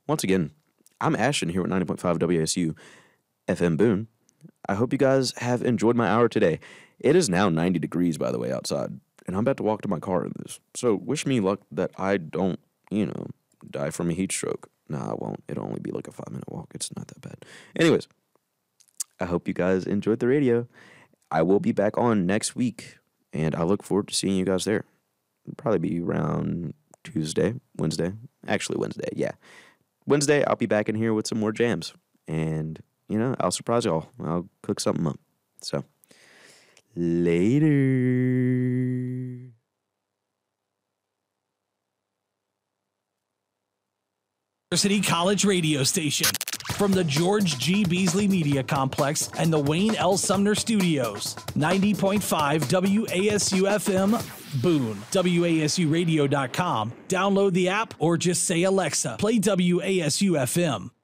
once again, I'm Ashton here with 90.5 WASU FM Boone. I hope you guys have enjoyed my hour today. It is now 90 degrees, by the way, outside, and I'm about to walk to my car in this. So wish me luck that I don't, die from a heat stroke. No, I won't. It'll only be like a 5-minute walk. It's not that bad. Anyways, I hope you guys enjoyed the radio. I will be back on next week, and I look forward to seeing you guys there. It'll probably be around Wednesday, yeah. Wednesday, I'll be back in here with some more jams, and, I'll surprise y'all. I'll cook something up. So, later. University College radio station. From the George G. Beasley Media Complex and the Wayne L. Sumner Studios. 90.5 WASU-FM, Boone. WASUradio.com. Download the app or just say, Alexa, play WASU-FM.